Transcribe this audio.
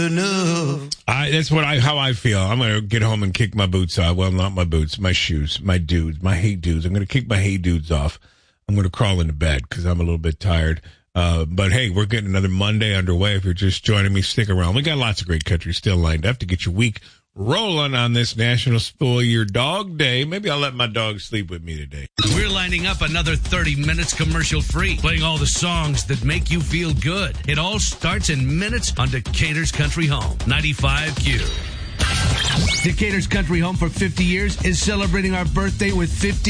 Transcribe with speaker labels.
Speaker 1: That's how I feel. I'm going to get home and kick my boots off. Well, not my boots, my shoes, my dudes, my hey dudes. I'm going to kick my hey dudes off. I'm going to crawl into bed because I'm a little bit tired. But hey, we're getting another Monday underway. If you're just joining me, stick around. We got lots of great country still lined up to get your week rolling on this National Spoil Your Dog Day. Maybe I'll let my dog sleep with me today.
Speaker 2: We're lining up another 30 minutes commercial-free, playing all the songs that make you feel good. It all starts in minutes on Decatur's Country Home, 95Q. Decatur's Country Home for 50 years is celebrating our birthday with 50